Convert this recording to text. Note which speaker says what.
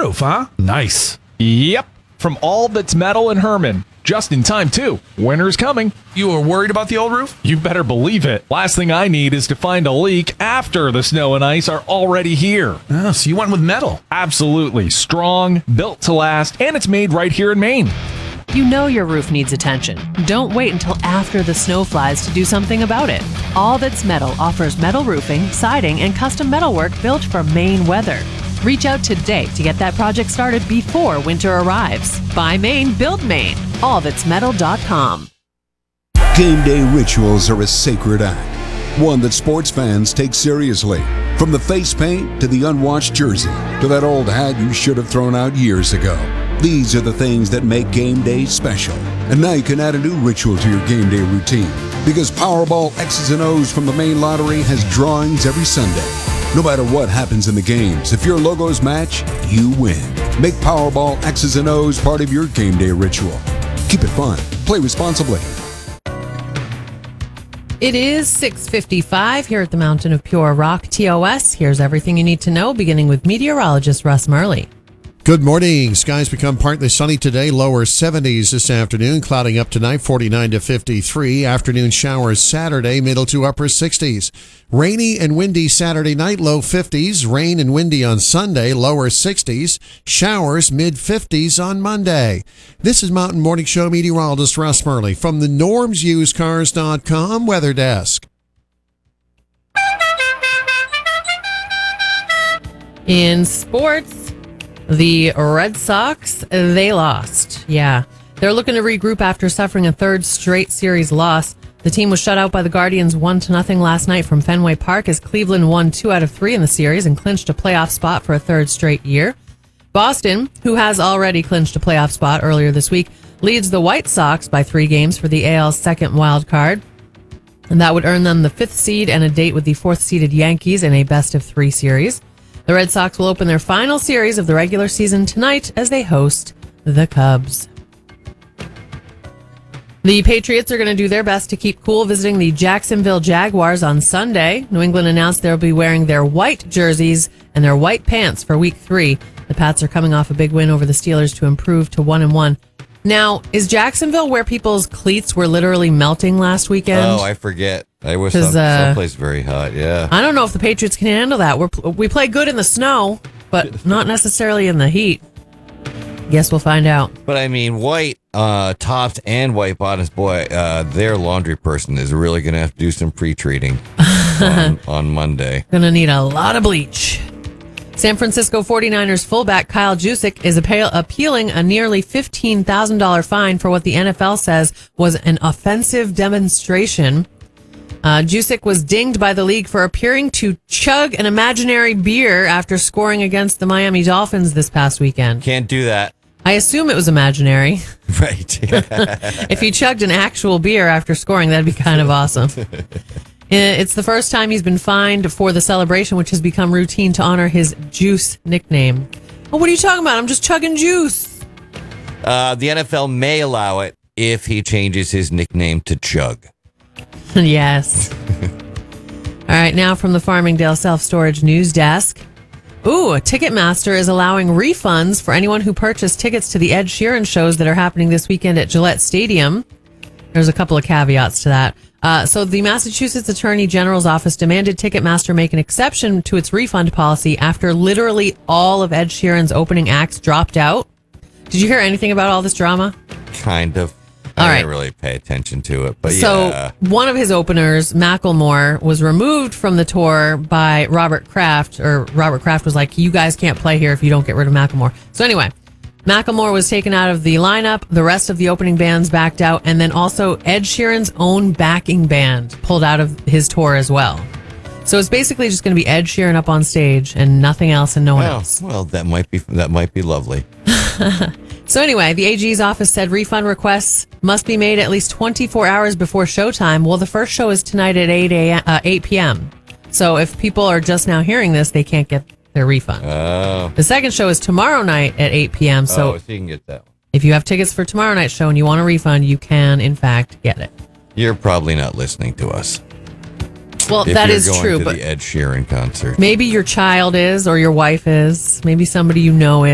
Speaker 1: roof, huh? Nice.
Speaker 2: Yep, from All That's Metal in Herman. Just in time, too. Winter's coming.
Speaker 1: You were worried about the old roof?
Speaker 2: You better believe it. Last thing I need is to find a leak after the snow and ice are already here.
Speaker 1: Oh, so you went with metal.
Speaker 2: Absolutely. Strong, built to last, and it's made right here in Maine.
Speaker 3: You know your roof needs attention. Don't wait until after the snow flies to do something about it. All That's Metal offers metal roofing, siding, and custom metalwork built for Maine weather. Reach out today to get that project started before winter arrives. Buy Maine, build Maine. allthat'smetal.com.
Speaker 4: Game day rituals are a sacred act, one that sports fans take seriously. From the face paint to the unwashed jersey to that old hat you should have thrown out years ago. These are the things that make game day special. And now you can add a new ritual to your game day routine because Powerball X's and O's from the Maine Lottery has drawings every Sunday. No matter what happens in the games, if your logos match, you win. Make Powerball X's and O's part of your game day ritual. Keep it fun. Play responsibly.
Speaker 3: It is 6:55 here at the Mountain of Pure Rock, TOS. Here's everything you need to know, beginning with meteorologist Russ Murley.
Speaker 5: Good morning. Skies become partly sunny today, lower 70s this afternoon, clouding up tonight, 49 to 53. Afternoon showers Saturday, middle to upper 60s. Rainy and windy Saturday night, low 50s. Rain and windy on Sunday, lower 60s. Showers mid-50s on Monday. This is Mountain Morning Show meteorologist Russ Murley from the normsusedcars.com weather desk.
Speaker 3: In sports, the Red Sox, they lost. Yeah. They're looking to regroup after suffering a third straight series loss. The team was shut out by the Guardians 1-0 last night from Fenway Park as Cleveland won 2 out of 3 in the series and clinched a playoff spot for a third straight year. Boston, who has already clinched a playoff spot earlier this week, leads the White Sox by 3 games for the AL's second wild card. And that would earn them the 5th seed and a date with the 4th-seeded Yankees in a best-of-3 series. The Red Sox will open their final series of the regular season tonight as they host the Cubs. The Patriots are going to do their best to keep cool visiting the Jacksonville Jaguars on Sunday. New England announced they'll be wearing their white jerseys and their white pants for Week 3. The Pats are coming off a big win over the Steelers to improve to 1-1. Now, is Jacksonville where people's cleats were literally melting last weekend?
Speaker 6: Oh, I forget. I was someplace very hot, yeah.
Speaker 3: I don't know if the Patriots can handle that. We play good in the snow, but not necessarily in the heat. Guess we'll find out.
Speaker 6: But I mean, white tops and white bottoms, boy, their laundry person is really going to have to do some pre-treating on Monday.
Speaker 3: Gonna need a lot of bleach. San Francisco 49ers fullback Kyle Juszczyk is appealing a nearly $15,000 fine for what the NFL says was an offensive demonstration. Juszczyk was dinged by the league for appearing to chug an imaginary beer after scoring against the Miami Dolphins this past weekend.
Speaker 6: Can't do that.
Speaker 3: I assume it was imaginary.
Speaker 6: Right.
Speaker 3: If he chugged an actual beer after scoring, that'd be kind of awesome. It's the first time he's been fined for the celebration, which has become routine to honor his Juice nickname. Oh, what are you talking about? I'm just chugging juice.
Speaker 6: The NFL may allow it if he changes his nickname to Chug.
Speaker 3: Yes. All right, now from the Farmingdale Self-Storage News Desk. Ooh, Ticketmaster is allowing refunds for anyone who purchased tickets to the Ed Sheeran shows that are happening this weekend at Gillette Stadium. There's a couple of caveats to that. So the Massachusetts Attorney General's office demanded Ticketmaster make an exception to its refund policy after literally all of Ed Sheeran's opening acts dropped out. Did you hear anything about all this drama?
Speaker 6: Kind of.
Speaker 3: All right.
Speaker 6: I didn't really pay attention to it, but
Speaker 3: so
Speaker 6: yeah.
Speaker 3: One of his openers, Macklemore, was removed from the tour by Robert Kraft, or Robert Kraft was like, you guys can't play here if you don't get rid of Macklemore. So anyway, Macklemore was taken out of the lineup. The rest of the opening bands backed out. And then also Ed Sheeran's own backing band pulled out of his tour as well. So it's basically just going to be Ed Sheeran up on stage and nothing else and no one else.
Speaker 6: Well, that might be lovely.
Speaker 3: So anyway, the AG's office said refund requests must be made at least 24 hours before showtime. Well, the first show is tonight at 8 p.m. So if people are just now hearing this, they can't get their refund.
Speaker 6: Oh.
Speaker 3: The second show is tomorrow night at 8 p.m. So
Speaker 6: you can get that one.
Speaker 3: If you have tickets for tomorrow night's show and you want a refund, you can, in fact, get it.
Speaker 6: You're probably not listening to us.
Speaker 3: Well, that is true.
Speaker 6: But
Speaker 3: But
Speaker 6: the Ed Sheeran concert.
Speaker 3: maybe your child is, or your wife is. Maybe somebody you know is.